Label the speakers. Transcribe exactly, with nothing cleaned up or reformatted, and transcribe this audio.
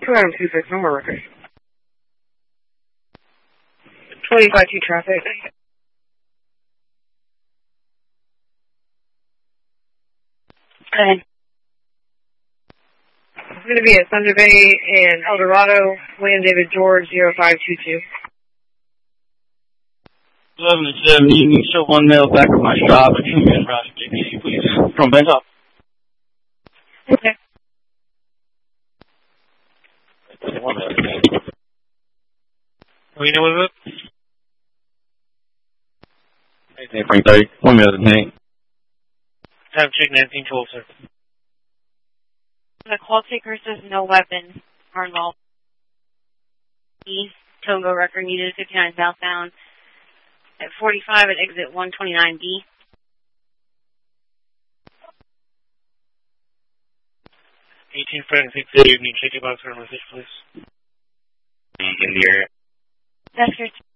Speaker 1: two Adam two six, no more records. twenty-five two traffic.
Speaker 2: Go ahead.
Speaker 1: It's going to be at Thunder Bay and El Dorado, William David George, zero five two two.
Speaker 3: eleven to seven, you need to show one mail back at my shop and come in, Roger J P C, please. From Bangkok.
Speaker 2: Okay.
Speaker 3: We know what it is? eighteen Frank thirty, one mail to tank. Time check nineteen twelve, sir.
Speaker 2: The call taker says no weapon are involved. East Togo record needed fifty-nine southbound at forty-five at exit one twenty-nine B.
Speaker 3: eighteen Frank six thirty, you need to check your box for a message, please. In the area.
Speaker 2: That's your